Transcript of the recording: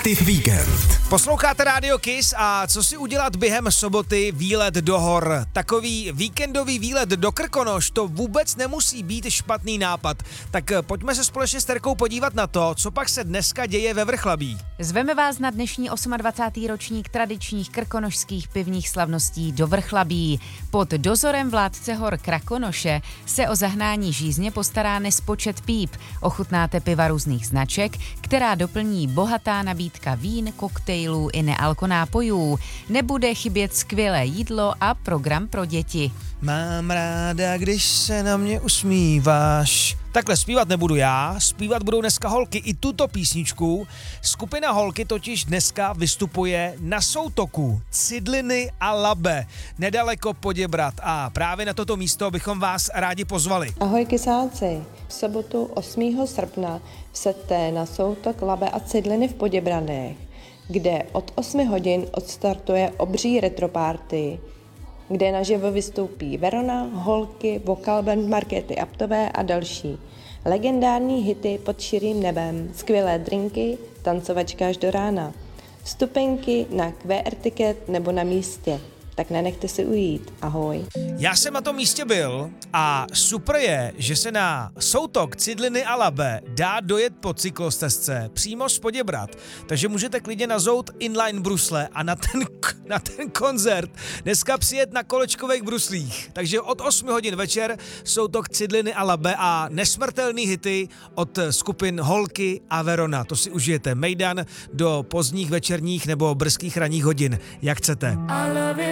Aktiv víkend. Posloucháte Radio Kiss a co si udělat během soboty? Výlet do hor. Takový víkendový výlet do Krkonoš, to vůbec nemusí být špatný nápad. Tak pojďme se společně s Terkou podívat na to, co pak se dneska děje ve Vrchlabí. Zveme vás na dnešní 28. ročník tradičních krkonošských pivních slavností do Vrchlabí. Pod dozorem vládce hor Krakonoše se o zahnání žízně postará nespočet píp. Ochutnáte piva různých značek, která doplní bohatá nabídka vín, koktejlů i nealkonápojů. Nebude chybět skvělé jídlo a program pro děti. Mám ráda, když se na mě usmíváš. Takhle zpívat nebudu já, zpívat budou dneska holky i tuto písničku. Skupina Holky totiž dneska vystupuje na soutoku Cidliny a Labe, nedaleko Poděbrad. A právě na toto místo bychom vás rádi pozvali. Ahoj kysáci, v sobotu 8. srpna vseďte na soutok Labe a Cidliny v Poděbradech, kde od 8 hodin odstartuje obří retroparty, kde naživo vystoupí Verona, Holky, vokal band Markéty Aptové a další. Legendární hity pod širým nebem, skvělé drinky, tancovačka až do rána. Vstupenky na QR ticket nebo na místě. Tak nenechte si ujít. Ahoj. Já jsem na tom místě byl a super je, že se na soutok Cidliny a Labe dá dojet po cyklostezce přímo z Poděbrad. Takže můžete klidně nazout inline brusle a na ten koncert dneska přijet na kolečkových bruslích. Takže od 8 hodin večer soutok Cidliny a Labe a nesmrtelný hity od skupin Holky a Verona. To si užijete. Mejdan do pozdních večerních nebo brzkých ranních hodin, jak chcete.